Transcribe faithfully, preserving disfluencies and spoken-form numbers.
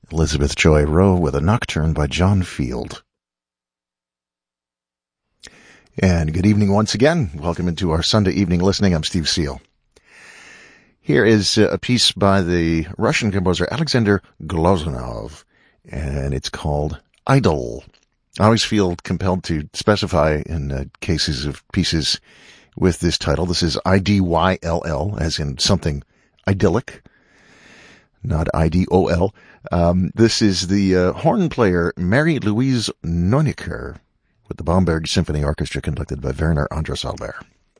Elizabeth Joy Rowe with a Nocturne by John Field. And good evening once again. Welcome into our Sunday evening listening. I'm Steve Seal. Here is a piece by the Russian composer Alexander Glazunov, and it's called Idle. I always feel compelled to specify in uh, cases of pieces with this title. This is I D Y L L, as in something idyllic, not I D O L. Um, this is the uh, horn player Mary-Louise Neunicker with the Bamberg Symphony Orchestra conducted by Werner András Albert.